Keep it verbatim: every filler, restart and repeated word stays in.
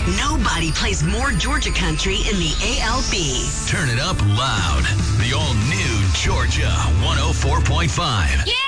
Nobody plays more Georgia country in the A L B. Turn it up loud. The all-new Georgia one oh four point five. Yeah!